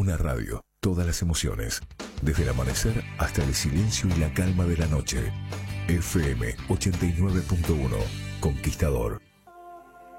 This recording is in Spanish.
Una radio, todas las emociones, desde el amanecer hasta el silencio y la calma de la noche. FM 89.1, Conquistador.